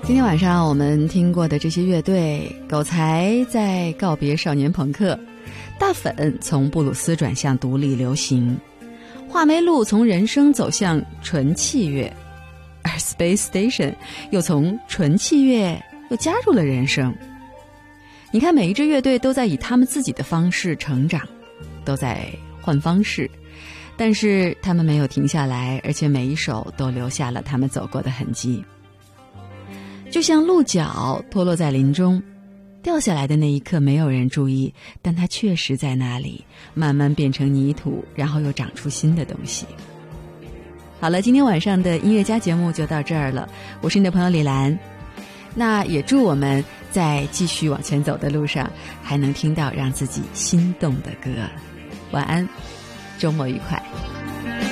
今天晚上我们听过的这些乐队，狗才在告别少年朋克，大粉从布鲁斯转向独立流行，画眉鹿从人声走向纯器乐，而 Space Station 又从纯器乐又加入了人声。你看，每一支乐队都在以他们自己的方式成长，都在换方式，但是他们没有停下来，而且每一首都留下了他们走过的痕迹。就像鹿角脱落在林中，掉下来的那一刻没有人注意，但它确实在那里，慢慢变成泥土，然后又长出新的东西。好了，今天晚上的音乐家节目就到这儿了，我是你的朋友李兰。那也祝我们在继续往前走的路上，还能听到让自己心动的歌。晚安，周末愉快。